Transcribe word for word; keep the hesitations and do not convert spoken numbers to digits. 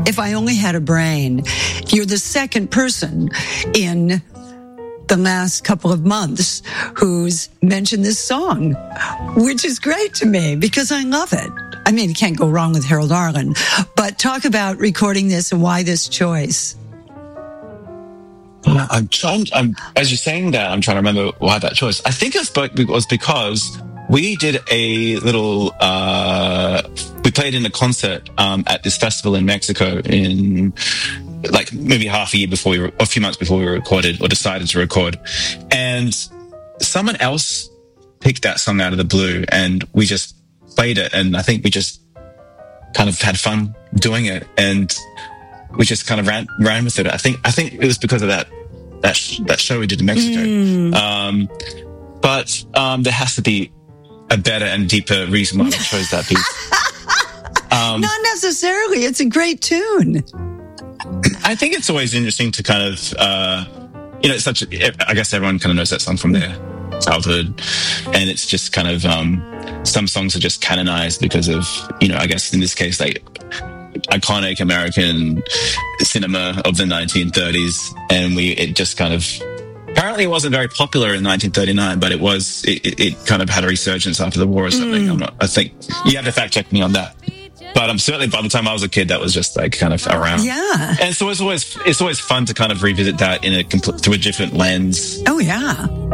If I Only Had a Brain. You're the second person in the last couple of months who's mentioned this song, which is great to me because I love it. I mean, you can't go wrong with Harold Arlen, but talk about recording this and why this choice. I'm trying, I'm, as you're saying that, I'm trying to remember why that choice. I think it was because we did a little, uh, we played in a concert, um, at this festival in Mexico in, like, maybe half a year before we were, a few months before we recorded or decided to record. And someone else picked that song out of the blue and we just played it. And I think we just kind of had fun doing it. And we just kind of ran, ran with it. I think, I think it was because of that, that, sh- that show we did in Mexico. Mm. Um, but, um, there has to be a better and deeper reason why I chose that piece. Um, Not necessarily. It's a great tune. I think it's always interesting to kind of, uh, you know, it's such a, I guess everyone kind of knows that song from their childhood. And it's just kind of, um, some songs are just canonized because of, you know, I guess in this case, like iconic American cinema of the nineteen thirties. And we, it just kind of, apparently it wasn't very popular in nineteen thirty-nine, but it was, it, it kind of had a resurgence after the war or something. Mm. I'm not, I think you have to fact check me on that. But I'm certainly, by the time I was a kid, that was just like kind of around. Yeah. And so it's always, it's always fun to kind of revisit that in a complete, through a different lens. Oh, yeah.